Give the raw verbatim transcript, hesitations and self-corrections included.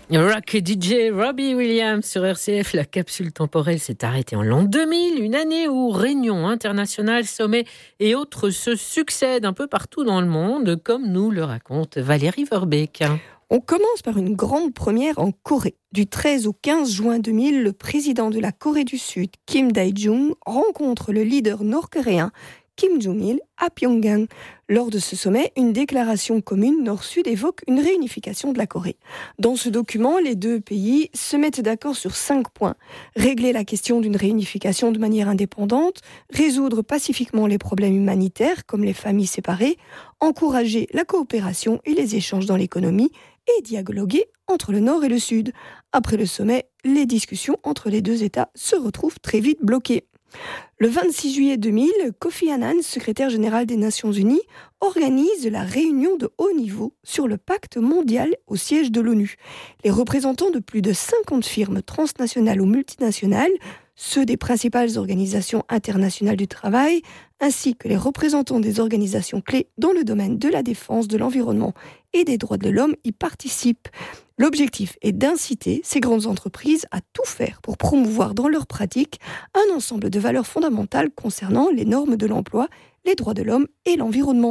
Rock D J Robbie Williams sur R C F. La capsule temporelle s'est arrêtée en l'an deux mille, une année où réunions internationales, sommets et autres se succèdent un peu partout dans le monde, comme nous le raconte Valérie Verbeek. On commence par une grande première en Corée. Du treize au quinze juin deux mille, le président de la Corée du Sud, Kim Dae-jung, rencontre le leader nord-coréen Kim Jong-il à Pyongyang. Lors de ce sommet, une déclaration commune Nord-Sud évoque une réunification de la Corée. Dans ce document, les deux pays se mettent d'accord sur cinq points. Régler la question d'une réunification de manière indépendante, résoudre pacifiquement les problèmes humanitaires comme les familles séparées, encourager la coopération et les échanges dans l'économie et dialoguer entre le Nord et le Sud. Après le sommet, les discussions entre les deux États se retrouvent très vite bloquées. Le vingt-six juillet deux mille, Kofi Annan, secrétaire général des Nations Unies, organise la réunion de haut niveau sur le pacte mondial au siège de l'ONU. Les représentants de plus de cinquante firmes transnationales ou multinationales, ceux des principales organisations internationales du travail, ainsi que les représentants des organisations clés dans le domaine de la défense, de l'environnement et des droits de l'homme y participent. L'objectif est d'inciter ces grandes entreprises à tout faire pour promouvoir dans leurs pratiques un ensemble de valeurs fondamentales concernant les normes de l'emploi, les droits de l'homme et l'environnement.